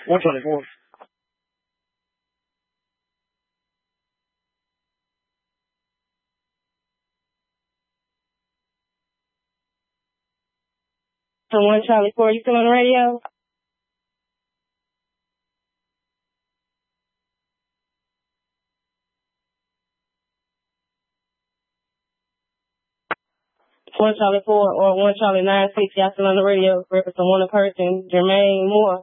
124. So 1 Charlie 4, you still on the radio? One Charlie 4 or 1 Charlie 96, y'all still on the radio. Reference to one person, Jermaine Moore.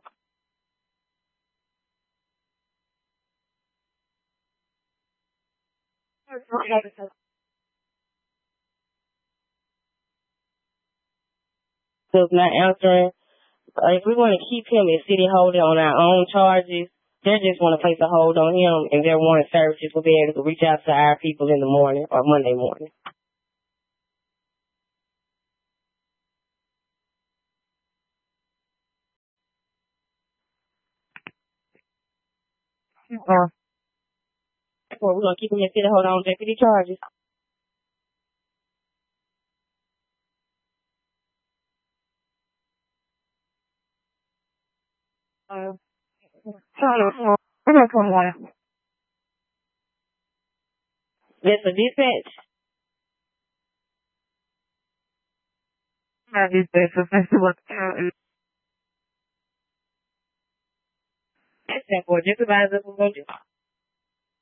Still not answering. If we want to keep him in City Holding on our own charges, they just want to place a hold on him, and their warrant services will be able to reach out to our people in the morning or Monday morning. Well, we're going to keep him in City Holding on deputy charges. That's a dispatch. That's that for just advisor.